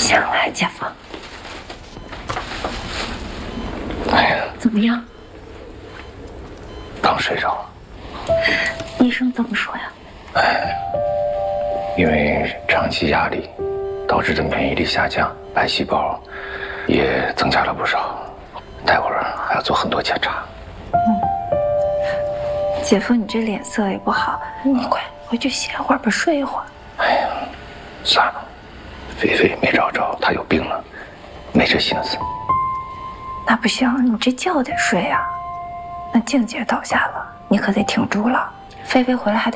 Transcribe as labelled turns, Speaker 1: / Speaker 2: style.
Speaker 1: 行了，姐夫。
Speaker 2: 哎呀，
Speaker 1: 怎么样？
Speaker 2: 刚睡着。
Speaker 1: 医生怎么说呀？
Speaker 2: 因为长期压力导致的免疫力下降，白细胞也增加了不少，待会儿还要做很多检查。
Speaker 1: 姐夫，你这脸色也不好，你快回去歇会儿吧，睡一会儿。
Speaker 2: 哎呀，算了，菲菲没找着，她有病了，没这心思。
Speaker 1: 那不行，你这觉得睡啊。那静姐倒下了，你可得挺住了。菲菲回来还得